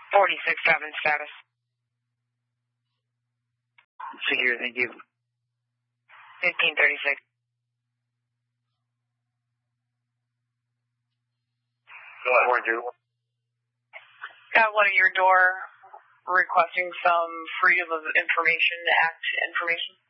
46-7 status. Secure, thank you. 1536. What do? Got one at your door requesting some Freedom of Information Act information.